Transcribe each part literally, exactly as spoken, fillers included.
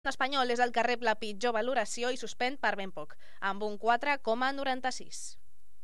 L'Espanyol és el que rep la pitjor valoració i suspèn per ben poc, amb un quatre coma noranta-sis.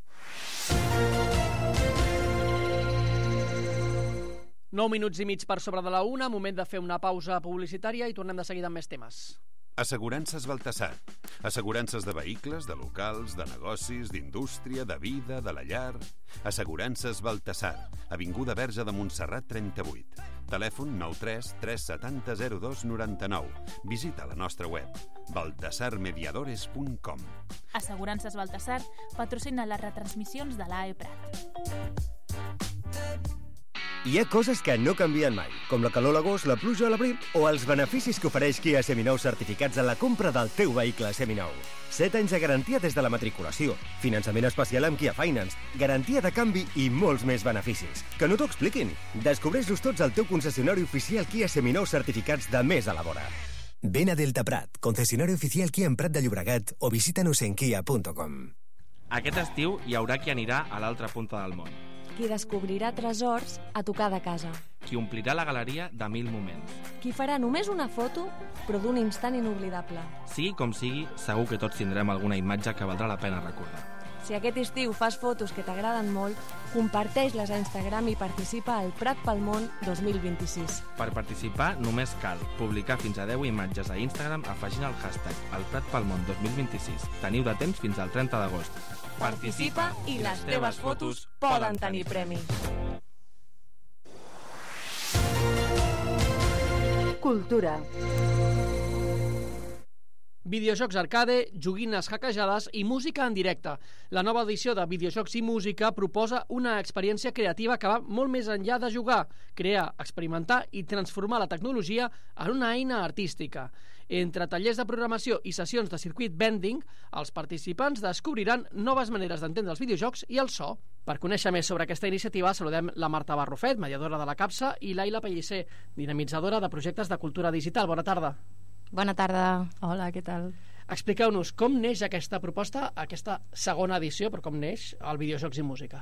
nou minuts i mig per sobre de la una, moment de fer una pausa publicitària i tornem de seguida amb més temes. Assegurances Baltasar. Assegurances de vehicles, de locals, de negocis, d'indústria, de vida, de la llar. Assegurances Baltasar. Avinguda Verge de Montserrat trenta-vuit. Telèfon nou tres tres set zero zero dos nou nou. Visita la nostra web baltasar mediadores punt com. Assegurances Baltasar patrocina les retransmissions de l'A E Prat. Hi ha coses que no canvien mai, com la calor a l'agost, la pluja a l'abril o els beneficis que ofereix Kia Seminou certificats en la compra del teu vehicle seminou. set anys de garantia des de la matriculació, finançament especial amb Kia Finance, garantia de canvi i molts més beneficis. Que no t'ho expliquin. Descobreix-los tots al teu concessionari oficial Kia Seminou certificats de més a la vora. Ven a Delta Prat, concesionario oficial Kia en Prat de Llobregat o visita-nos en kia punt com. Aquest estiu hi haurà qui anirà a l'altra punta del món. Qui descobrirà tresors a tocar de casa. Qui omplirà la galeria de mil moments. Qui farà només una foto, però d'un instant inoblidable. Sigui com sigui, segur que tots tindrem alguna imatge que valdrà la pena recordar. Si aquest estiu fas fotos que t'agraden molt, comparteix-les a Instagram i participa al Prat pel Món dos mil vint-i-sis. Per participar només cal publicar fins a deu imatges a Instagram afegint el hashtag El Prat pel Món dos mil vint-i-sis. Teniu de temps fins al trenta d'agost. Participa i les teves fotos poden tenir premi. Cultura. Videojocs arcade, joguines hackejades i música en directe. La nova edició de Videojocs i Música proposa una experiència creativa que va molt més enllà de jugar, crear, experimentar i transformar la tecnologia en una eina artística. Entre tallers de programació i sessions de circuit bending, els participants descobriran noves maneres d'entendre els videojocs i el so. Per conèixer més sobre aquesta iniciativa, saludem la Marta Barrufet, mediadora de la CAPSA, i l'Aila Pellicer, dinamitzadora de projectes de cultura digital. Bona tarda. Bona tarda. Hola, què tal? Expliqueu-nos com neix aquesta proposta, aquesta segona edició, però com neix el Videojocs i Música.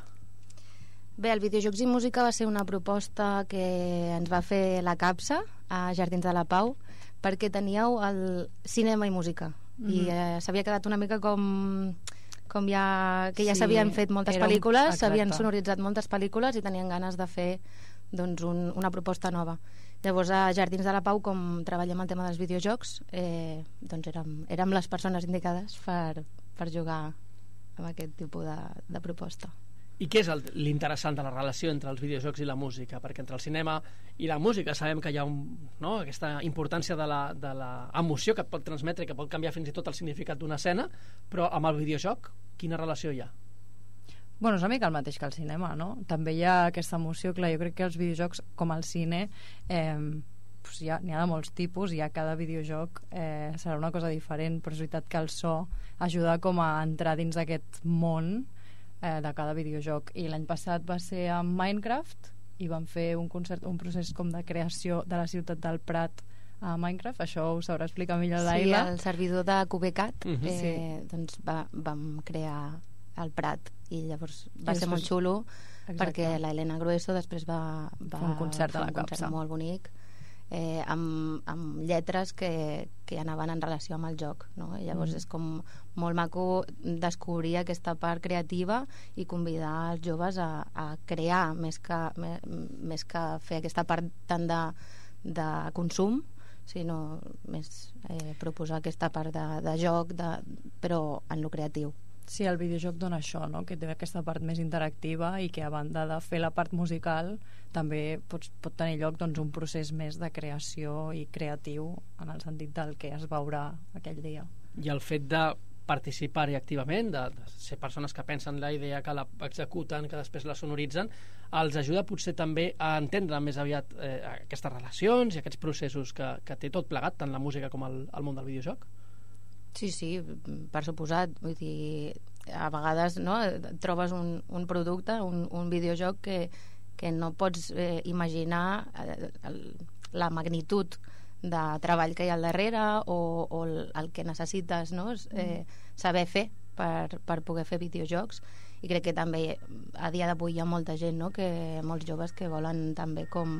Bé, el Videojocs i Música va ser una proposta que ens va fer la CAPSA a Jardins de la Pau, perquè teníeu el cinema i música. Mm-hmm. I eh, s'havia quedat una mica com... com ja, que ja s'havien sí, fet moltes pel·lícules, un... s'havien sonoritzat moltes pel·lícules i tenien ganes de fer doncs, un, una proposta nova. Llavors a Jardins de la Pau, com treballem el tema dels videojocs, eh, doncs érem, érem les persones indicades per, per jugar amb aquest tipus de, de proposta. I què és el, l'interessant de la relació entre els videojocs i la música? Perquè entre el cinema i la música sabem que hi ha un, no, aquesta importància de la, de la emoció que et pot transmetre, que pot canviar fins i tot el significat d'una escena, però amb el videojoc quina relació hi ha? Bueno, és una mica el mateix que el cinema, no? També hi ha aquesta emoció, clar, jo crec que els videojocs, com el cine, eh, pues hi ha, n'hi ha de molts tipus, i a cada videojoc eh, serà una cosa diferent, però és veritat que el so ajuda com a entrar dins d'aquest món eh, de cada videojoc. I l'any passat va ser amb Minecraft, i vam fer un concert, un procés com de creació de la ciutat del Prat a Minecraft. Això ho sabrà explicar millor l'Aila. Sí, el servidor de Cubecat, uh-huh. eh, sí. doncs va, vam crear al Prat, i llavors va I ser molt xulo. Exacte. Perquè la Elena Grueso després va, va fer un concert, fer a la un concert CAPSA molt bonic, eh, amb, amb lletres que, que anaven en relació amb el joc, no? I llavors mm. és com molt maco descobrir aquesta part creativa i convidar els joves a, a crear més que, més, més que fer aquesta part tant de, de consum, sinó més eh, proposar aquesta part de, de joc, de, però en lo creatiu. Sí, el videojoc dona això, no? Que té aquesta part més interactiva i que a banda de fer la part musical també pot, pot tenir lloc doncs, un procés més de creació i creatiu en el sentit del que es veurà aquell dia. I el fet de participar-hi activament, de, de ser persones que pensen la idea, que la executen, que després la sonoritzen, els ajuda potser també a entendre més aviat eh, aquestes relacions i aquests processos que, que té tot plegat, tant la música com el, el món del videojoc? Sí, sí, per suposat. Vull dir, a vegades no, trobes un, un producte, un, un videojoc que, que no pots eh, imaginar eh, el, la magnitud de treball que hi ha al darrere o, o el, el que necessites, no? eh, saber fer per, per poder fer videojocs. I crec que també a dia d'avui hi ha molta gent, no? Que molts joves que volen també com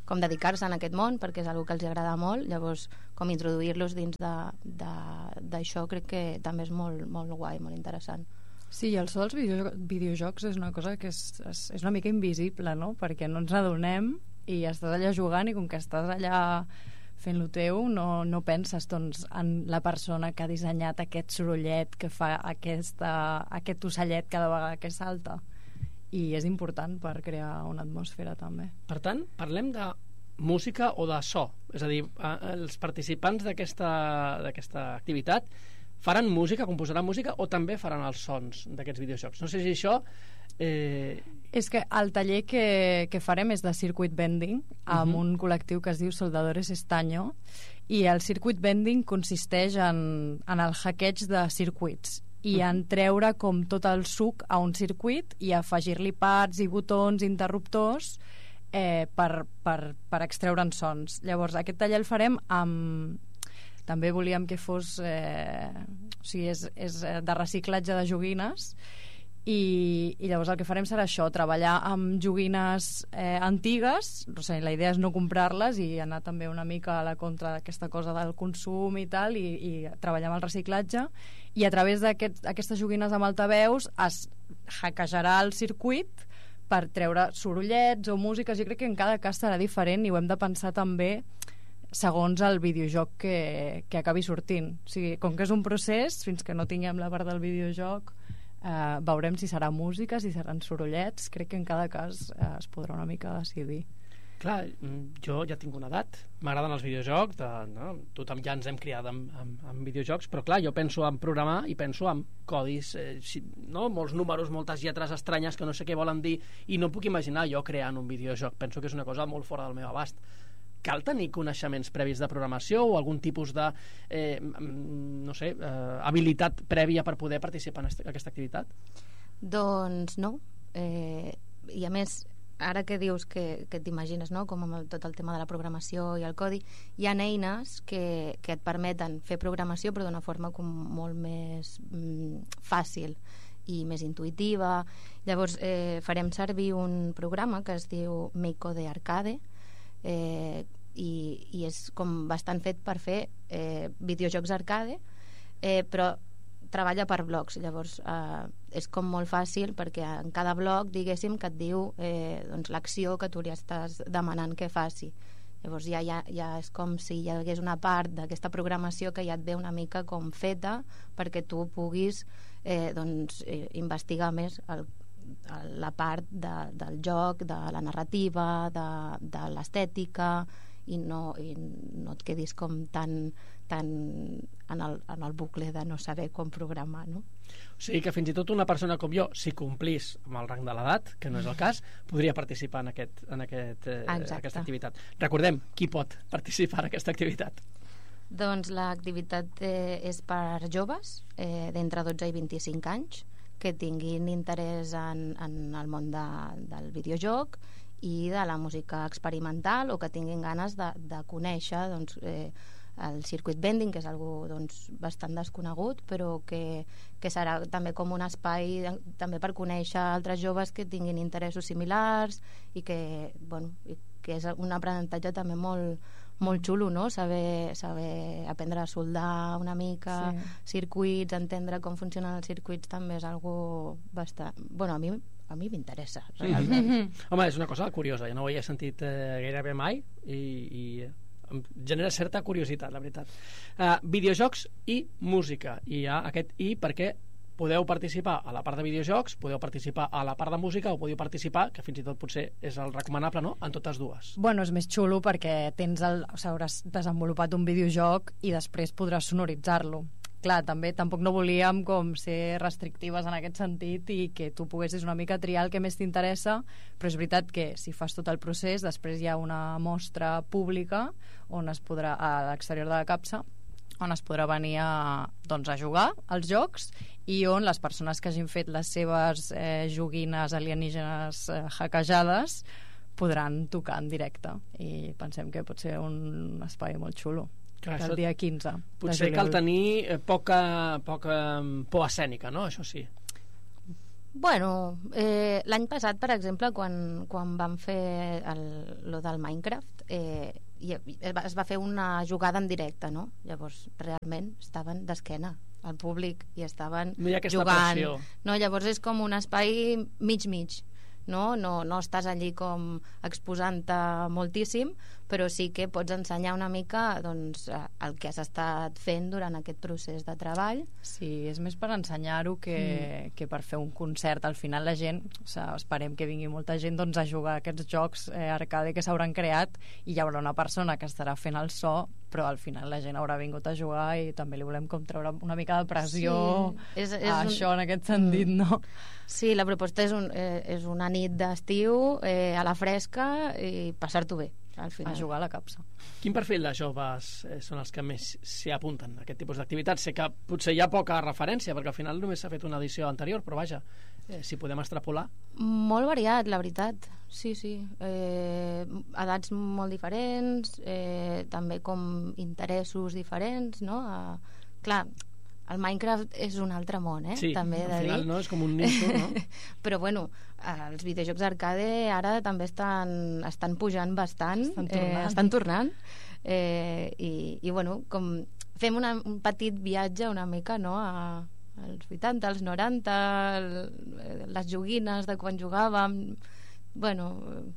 com dedicar-se en aquest món, perquè és una que els agrada molt, llavors com introduir-los dins d'això crec que també és molt, molt guai, molt interessant. Sí, el so dels videojocs, videojocs és una cosa que és, és, és una mica invisible, no? Perquè no ens adonem i estàs allà jugant i com que estàs allà fent-lo teu no, no penses doncs, en la persona que ha dissenyat aquest sorollet que fa aquesta, aquest ocellet cada vegada que salta, i és important per crear una atmosfera també. Per tant, parlem de música o de so, és a dir, els participants d'aquesta d'aquesta activitat faran música, composaran música o també faran els sons d'aquests videojocs. No sé si això eh... és que el taller que, que farem és de circuit bending amb uh-huh. un col·lectiu que es diu Soldadores Estaño, i el circuit bending consisteix en, en el hackeig de circuits i en treure com tot el suc a un circuit i afegir-li pads i botons, interruptors eh, per, per, per extreure'n sons. Llavors aquest taller el farem amb... també volíem que fos eh, o sigui, és, és de reciclatge de joguines i, i llavors el que farem serà això, treballar amb joguines eh, antigues, o sigui, la idea és no comprar-les i anar també una mica a la contra d'aquesta cosa del consum i tal, i, i treballar amb el reciclatge, i a través d'aquestes joguines amb altaveus es hackejarà el circuit per treure sorollets o músiques. Jo crec que en cada cas serà diferent i ho hem de pensar també segons el videojoc que, que acabi sortint. O sigui, com que és un procés, fins que no tinguem la part del videojoc eh, veurem si serà música, si seran sorollets. Crec que en cada cas eh, es podrà una mica decidir. Clar, jo ja tinc una edat, m'agraden els videojocs, de, no? Tothom ja ens hem criat amb, amb, amb videojocs, però clar, jo penso en programar i penso en codis, eh, si, no? Molts números, moltes lletres estranyes que no sé què volen dir, i no puc imaginar jo creant un videojoc. Penso que és una cosa molt fora del meu abast. Cal tenir coneixements previs de programació o algun tipus de eh, no sé, eh, habilitat prèvia per poder participar en aquesta activitat? Doncs no, eh, i a més ara que dius que, que t'imagines, no? Com amb el, tot el tema de la programació i el codi, hi ha eines que, que et permeten fer programació però d'una forma com molt més mm, fàcil i més intuïtiva. Llavors eh, farem servir un programa que es diu MakeCode Arcade, Eh, i, i és com bastant fet per fer eh, videojocs arcade, eh, però treballa per blocs. Llavors eh, és com molt fàcil perquè en cada bloc, diguéssim, que et diu eh, doncs, l'acció que tu li estàs demanant que faci. Llavors ja, ja, ja és com si hi hagués una part d'aquesta programació que ja et ve una mica com feta perquè tu puguis eh, doncs, eh, investigar més el la part de, del joc, de la narrativa, de, de l'estètica, i no, i no et quedis com tan, tan en, el, en el bucle de no saber com programar, no? O sigui que fins i tot una persona com jo, si complís amb el rang de l'edat, que no és el cas, podria participar en, aquest, en aquest, eh, aquesta activitat. Recordem, qui pot participar en aquesta activitat? Doncs l'activitat eh, és per joves eh, d'entre dotze i vint-i-cinc anys que tinguin interès en, en el món de, del videojoc i de la música experimental, o que tinguin ganes de, de conèixer doncs, eh, el circuit bending, que és algo doncs, bastant desconegut, però que, que serà també com un espai de, també per conèixer altres joves que tinguin interessos similars i que, bueno, i que és un aprenentatge també molt, molt xulo, no? Saber, saber aprendre a soldar una mica, sí. Circuits, entendre com funcionen els circuits també és algo bastant... Bueno, a mi a mi m'interessa, realment. Mm-hmm. Home, és una cosa curiosa, jo no ho havia sentit eh, gairebé mai i, i em genera certa curiositat, la veritat. Uh, videojocs i música, i hi ha aquest i perquè podeu participar a la part de videojocs, podeu participar a la part de música o podeu participar, que fins i tot potser és el recomanable, no?, en totes dues. Bueno, és més xulo perquè tens el, o sigui, hauràs desenvolupat un videojoc i després podràs sonoritzar-lo. Clar, també tampoc no volíem com ser restrictives en aquest sentit i que tu poguessis una mica triar el que més t'interessa, però és veritat que si fas tot el procés, després hi ha una mostra pública on es podrà, a l'exterior de la capsa, on es podrà venir a, doncs, a jugar als jocs i on les persones que hagin fet les seves eh, joguines alienígenes eh, hackejades podran tocar en directe, i pensem que pot ser un espai molt xulo. Clar, el dia quinze. Potser cal tenir poca, poca por escènica, no? Això sí. Bueno, eh, l'any passat, per exemple, quan, quan vam fer el, lo del Minecraft, eh, i es va, es va fer una jugada en directe, no? Llavors, realment, estaven d'esquena al públic i estaven no hi ha aquesta jugant. Pressió. No, llavors és com un espai mig-mig. No? No, no estàs allí com exposant-te moltíssim, però sí que pots ensenyar una mica doncs, el que has estat fent durant aquest procés de treball. Sí, és més per ensenyar-ho que, mm. que per fer un concert. Al final la gent, o sigui, esperem que vingui molta gent doncs, a jugar a aquests jocs eh, arcade que s'hauran creat i hi haurà una persona que estarà fent el so, però al final la gent haurà vingut a jugar i també li volem com treure una mica de pressió sí, és, és a un... això en aquest sentit, no? Sí, la proposta és, un, eh, és una nit d'estiu eh, a la fresca i passar-t'ho bé al final. A jugar a la capsa. Quin perfil de joves eh, són els que més s'hi apunten a aquest tipus d'activitats? Sé que potser hi ha poca referència perquè al final només s'ha fet una edició anterior, però vaja, eh, si podem extrapolar. Molt variat, la veritat. Sí, sí. Eh, edats molt diferents, eh, també com interessos diferents, no? Eh, clar, el Minecraft és un altre món, eh? Sí, també al de final dir. No, és com un nicho, no? Però bueno, els videojocs arcade ara també estan, estan pujant bastant, estan tornant, eh, estan tornant eh, i, i bueno, com fem una, un petit viatge una mica, no?, a, als vuitanta, als noranta, el, les joguines de quan jugàvem. Bueno,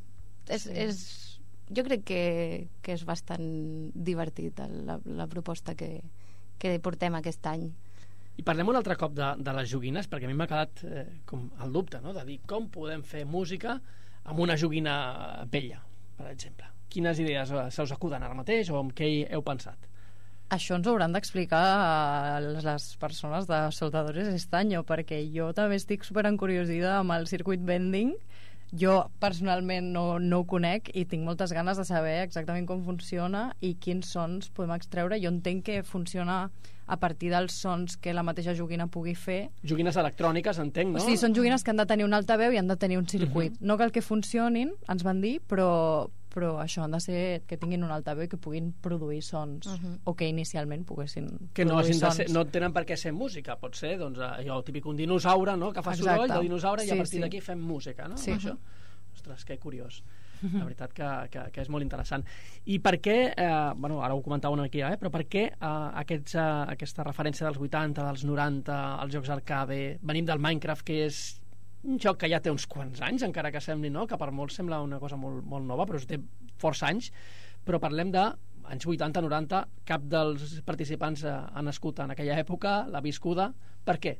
és, sí. és, jo crec que, que és bastant divertit la, la proposta que, que portem aquest any. I parlem un altre cop de, de les joguines, perquè a mi m'ha quedat eh, com el dubte, no?, de dir com podem fer música amb una joguina vella, per exemple. Quines idees se us acuden ara mateix o amb què heu pensat? Això ens hauran d'explicar les persones de Soldadores Estaño, perquè jo també estic super encuriosida amb el circuit vending. Jo personalment no, no ho conec i tinc moltes ganes de saber exactament com funciona i quins sons podem extreure. Jo entenc que funciona a partir dels sons que la mateixa joguina pugui fer. Joguines electròniques, entenc, no? Sí, són joguines que han de tenir un altaveu i han de tenir un circuit. Uh-huh. No cal que funcionin, ens van dir, però, però això han de ser que tinguin un altaveu i que puguin produir sons, uh-huh. o que inicialment poguessin que no produir sons. Que ser, no tenen per què ser música, pot ser doncs, allò típic, un dinosaure, no?, que fa Exacte. soroll, el dinosaure, sí, i a partir sí. d'aquí fem música, no? Sí. Això. Ostres, que curiós. La veritat que, que, que és molt interessant. I per què, eh, bueno, ara ho comentava una mica, eh, però per què eh, aquests, eh, aquesta referència dels vuitanta, dels noranta, als jocs arcade, venim del Minecraft, que és un joc que ja té uns quants anys, encara que sembli, no?, que per molts sembla una cosa molt, molt nova, però té força anys, però parlem de anys vuitanta, noranta, cap dels participants eh, ha nascut en aquella època, l'ha viscuda. Per què?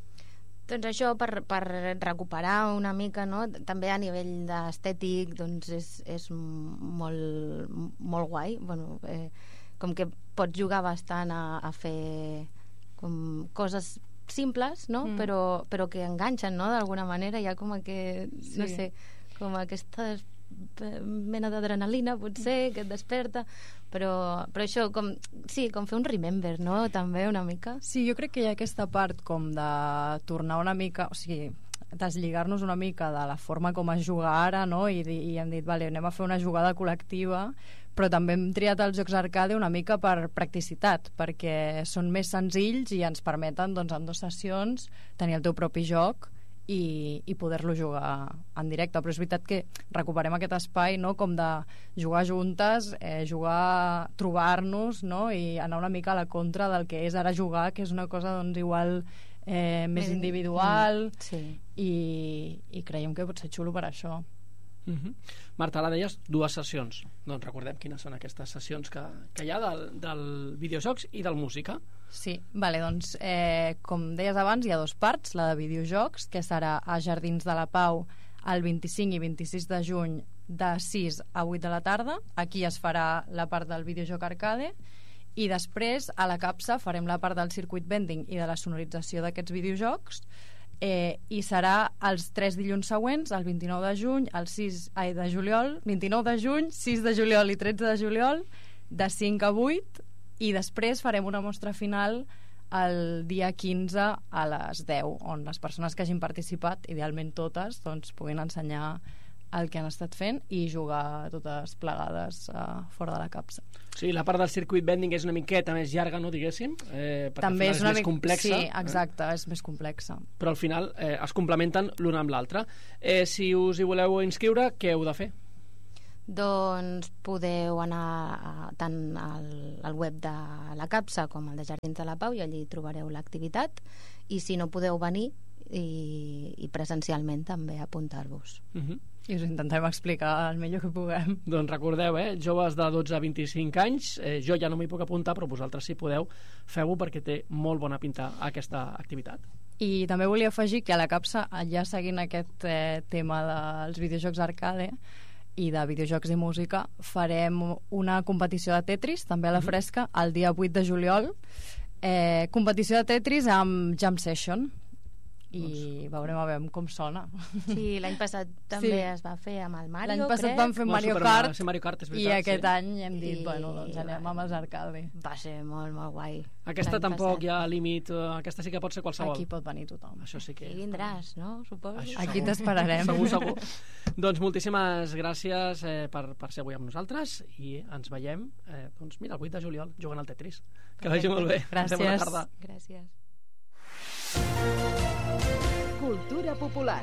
Doncs això, per, per recuperar una mica, no?, també a nivell estètic, doncs és, és molt, molt guai. Bueno, eh, com que pots jugar bastant a, a fer com coses simples, no?, mm. però, però que enganxen, no?, d'alguna manera. Hi ha com que, no sí. sé, com aquesta mena d'adrenalina, potser, que et desperta, però, però això, com, sí, com fer un remember, no?, també una mica. Sí, jo crec que hi ha aquesta part com de tornar una mica, o sigui, deslligar-nos una mica de la forma com es juga ara, no?, i, i hem dit, vale, anem a fer una jugada col·lectiva, però també hem triat els jocs arcade una mica per practicitat, perquè són més senzills i ens permeten, doncs, en dues sessions tenir el teu propi joc i, i poder-lo jugar en directe. Però és veritat que recuperem aquest espai, no?, com de jugar juntes, eh, jugar, trobar-nos, no?, i anar una mica a la contra del que és ara jugar, que és una cosa, doncs, igual eh, més individual, mm, sí. i, i creiem que pot ser xulo per això. Uh-huh. Marta, ara deies dues sessions. Doncs recordem quines són aquestes sessions que, que hi ha del, del videojocs i del música. Sí, vale, doncs eh, com deies abans, hi ha dues parts, la de videojocs, que serà a Jardins de la Pau el vint-i-cinc i vint-i-sis de juny de sis a vuit de la tarda. Aquí es farà la part del videojoc arcade i després a la capsa farem la part del circuit vending i de la sonorització d'aquests videojocs. Eh, i serà els tres dilluns següents, el vint-i-nou de juny, el sis ai, de juliol, vint-i-nou de juny, sis de juliol i tretze de juliol, de cinc a vuit, i després farem una mostra final el dia quinze a les deu, on les persones que hagin participat, idealment totes, doncs puguin ensenyar el que han estat fent i jugar totes plegades uh, fora de la capsa. Sí, la part del circuit bending és una miqueta més llarga, no, diguéssim? Eh, perquè També és una més mic... complexa. Sí, exacte, eh? és més complexa. Però al final eh, es complementen l'una amb l'altra. Eh, si us hi voleu inscriure, què heu de fer? Doncs podeu anar a, tant al, al web de la capsa com al de Jardins de la Pau i allí trobareu l'activitat, i si no podeu venir i, i presencialment també apuntar-vos. Uh-huh. I us intentem explicar el millor que puguem. Doncs recordeu, eh, joves de dotze a vint-i-cinc anys, eh, jo ja no m'hi puc apuntar, però vosaltres si podeu, feu-ho perquè té molt bona pinta aquesta activitat. I també volia afegir que a la capsa, ja seguint aquest eh, tema dels videojocs arcade i de videojocs i música, farem una competició de Tetris, també a la fresca, el dia vuit de juliol, eh, competició de Tetris amb Jam Session, i veurem a veure com sona. Sí, l'any passat també Sí. es va fer amb el Mario, L'any passat crec. vam fer Molt Mario super- Kart, sí, Mario Kart, és i veritat, aquest sí. any hem dit, I- bueno, doncs anem amb els arcade. Va ser molt, molt guai. Aquesta L'any tampoc passat. hi ha límit, eh, aquesta sí que pot ser qualsevol. Aquí pot venir tothom. Això sí que... I vindràs, no? Suposo. Això Aquí segur. t'esperarem. Segur, segur. Doncs moltíssimes gràcies eh, per, per ser avui amb nosaltres i ens veiem, eh, doncs mira, el vuit de juliol jugant al Tetris. Que vagi molt bé. Gràcies. Bona tarda. Gràcies. Cultura popular.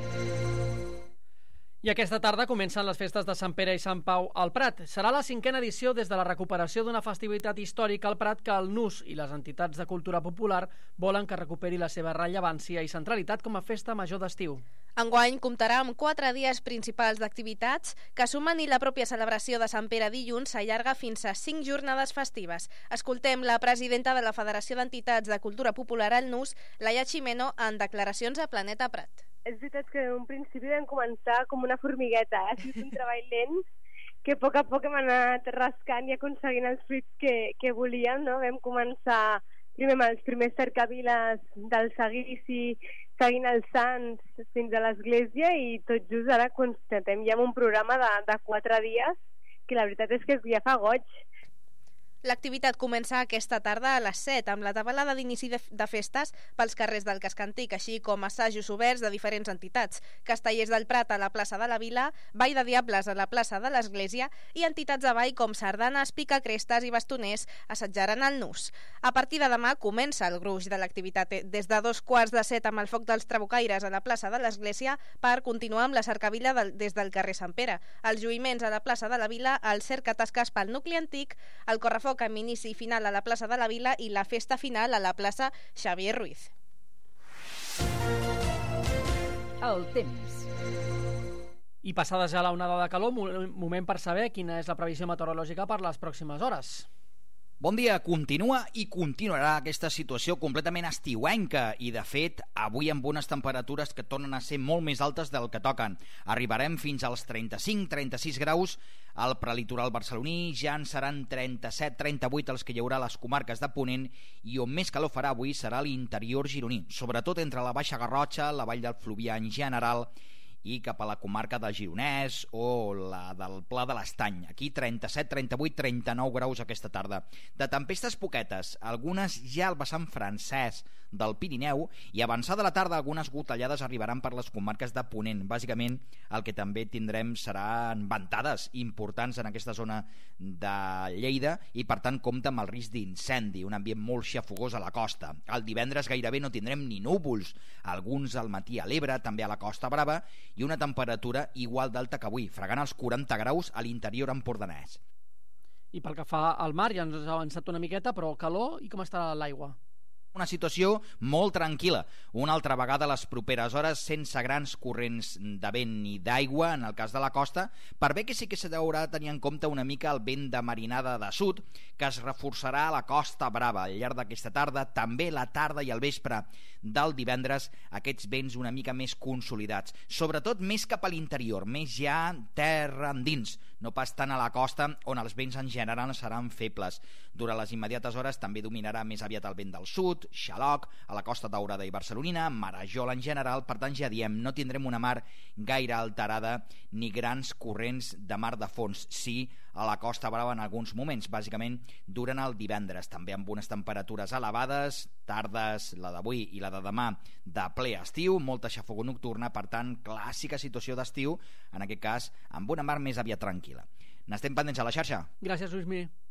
I aquesta tarda comencen les festes de Sant Pere i Sant Pau al Prat. Serà la cinquena edició des de la recuperació d'una festivitat històrica al Prat que el N U S i les entitats de cultura popular volen que recuperi la seva rellevància i centralitat com a festa major d'estiu. Enguany comptarà amb quatre dies principals d'activitats que sumen i la pròpia celebració de Sant Pere dilluns s'allarga fins a cinc jornades festives. Escoltem la presidenta de la Federació d'Entitats de Cultura Popular al N U S, Laia Ximeno, en declaracions a Planeta Prat. És veritat que en un principi vam començar com una formigueta, eh? Ha sigut un treball lent que a poc a poc hem anat rascant i aconseguint els fruits que, que volíem, no? Vam començar primer amb els primers cercaviles del seguici, seguint els sants fins a l'església, i tot just ara constatem ja un programa de, de quatre dies que la veritat és que ja fa goig. L'activitat comença aquesta tarda a les set amb la tabalada d'inici de, de festes pels carrers del Casc Antic, així com assajos oberts de diferents entitats. Castellers del Prat a la plaça de la Vila, Ball de Diables a la plaça de l'Església i entitats de ball com sardanes, picacrestes i bastoners assetjaran el N U S. A partir de demà comença el gruix de l'activitat des de dos quarts de set amb el foc dels trabucaires a la plaça de l'Església per continuar amb la cercavila del, des del carrer Sant Pere, els lluïments a la plaça de la Vila, el cercatasques pel nucli antic, el correfoc amb inici i final a la plaça de la Vila i la festa final a la plaça Xavier Ruiz. El temps. I passada ja la onada de calor, moment per saber quina és la previsió meteorològica per les pròximes hores. Bon dia, continua i continuarà aquesta situació completament estiuenca i, de fet, avui amb unes temperatures que tornen a ser molt més altes del que toquen. Arribarem fins als trenta-cinc trenta-sis graus al prelitoral barceloní, ja en seran trenta-set trenta-vuit els que hi haurà a les comarques de Ponent, i on més calor farà avui serà l'interior gironí, sobretot entre la Baixa Garrotxa, la Vall del Fluvià en general, i cap a la comarca del Gironès o la del Pla de l'Estany. Aquí trenta-set, trenta-vuit, trenta-nou graus aquesta tarda. De tempestes poquetes, algunes ja al vessant francès del Pirineu, i avançada la tarda algunes gotellades arribaran per les comarques de Ponent. Bàsicament el que també tindrem seran ventades importants en aquesta zona de Lleida i per tant compta amb el risc d'incendi, un ambient molt xafogós a la costa. El divendres gairebé no tindrem ni núvols, alguns al matí a l'Ebre, també a la Costa Brava, i una temperatura igual d'alta que avui, fregant els quaranta graus a l'interior empordanès. I pel que fa al mar, ja ens ha avançat una miqueta, però calor, i com estarà l'aigua? Una situació molt tranquil·la, una altra vegada a les properes hores sense grans corrents de vent ni d'aigua en el cas de la costa, per bé que sí que s'ha d'haurà de tenir en compte una mica el vent de marinada de sud, que es reforçarà a la Costa Brava al llarg d'aquesta tarda, també la tarda i el vespre del divendres, aquests vents una mica més consolidats, sobretot més cap a l'interior, més ja terra endins, no pas tant a la costa, on els vents en general seran febles. Durant les immediates hores també dominarà més aviat el vent del sud, Salt, Xaloc, a la Costa Daurada i Barcelonina, Marajol en general. Per tant, ja diem, no tindrem una mar gaire alterada ni grans corrents de mar de fons. Sí, a la Costa Brava en alguns moments, bàsicament durant el divendres, també amb unes temperatures elevades, tardes, la d'avui i la de demà, de ple estiu, molta xafogor nocturna, per tant, clàssica situació d'estiu, en aquest cas, amb una mar més aviat tranquil·la. N'estem pendents a la xarxa. Gràcies, Lluís Mir.